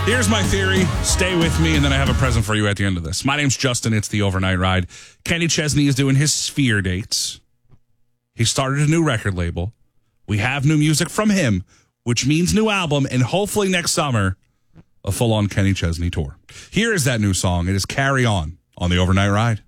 Here's my theory. Stay with me, and then I have a present for you at the end of this. My name's Justin. It's the Overnight Ride. Kenny Chesney is doing his Sphere dates. He started a new record label. We have new music from him, which means new album, and hopefully next summer, a full-on Kenny Chesney tour. Here is that new song. It is Carry On the Overnight Ride.